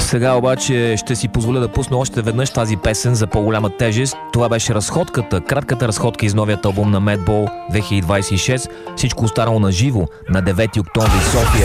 Сега обаче ще си позволя да пусна още веднъж тази песен за по-голяма тежест. Това беше разходката, кратката разходка из новият албум на Madball 2026. Всичко останало на живо на 9 октомври в София.